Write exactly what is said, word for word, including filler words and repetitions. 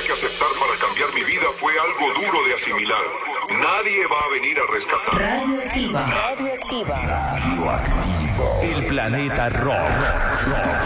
que aceptar para cambiar mi vida fue algo duro de asimilar. Nadie va a venir a rescatar. Radioactiva. Radioactiva. Radioactivo. El planeta rock. rock.